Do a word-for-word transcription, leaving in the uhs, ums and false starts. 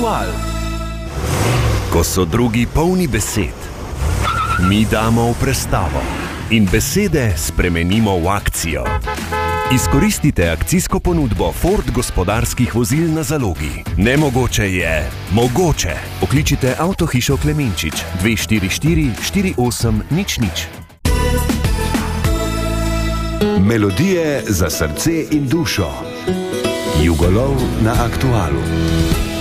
Aktual. Ko so drugi polni besed, mi damo v prestavo in besede spremenimo v akcijo. Izkoristite akcijsko ponudbo Ford gospodarskih vozil na zalogi. Nemogoče je mogoče. Pokličite Avtohišo Klemenčič dve štiri štiri štiri osem nič nič. Melodije za srce in dušo. Jugolov na Aktualu.